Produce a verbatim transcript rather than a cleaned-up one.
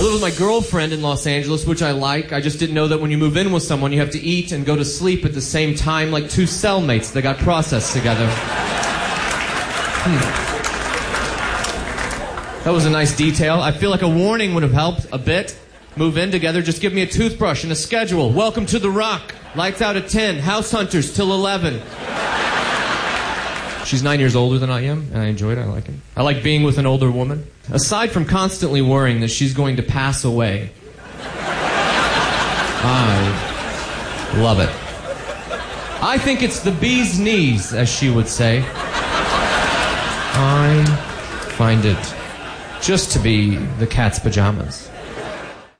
I live with my girlfriend in Los Angeles, which I like. I just didn't know that when you move in with someone, you have to eat and go to sleep at the same time, like two cellmates that got processed together. Hmm. That was a nice detail. I feel like a warning would have helped a bit. Move in together, just give me a toothbrush and a schedule. Welcome to the Rock. Lights out at ten. House Hunters till eleven. She's nine years older than I am, and I enjoy it. I like it. I like being with an older woman. Aside from constantly worrying that she's going to pass away, I love it. I think it's the bee's knees, as she would say. I find it just to be the cat's pajamas.